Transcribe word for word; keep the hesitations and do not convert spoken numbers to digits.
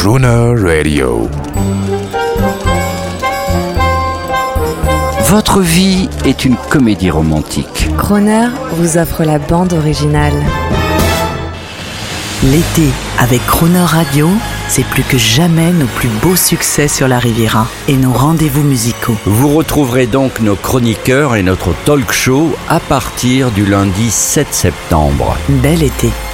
Crooner Radio. Votre vie est une comédie romantique. Crooner vous offre la bande originale. L'été, avec Crooner Radio, c'est plus que jamais nos plus beaux succès sur la Riviera et nos rendez-vous musicaux. Vous retrouverez donc nos chroniqueurs et notre talk show à partir du lundi sept septembre. Bel été.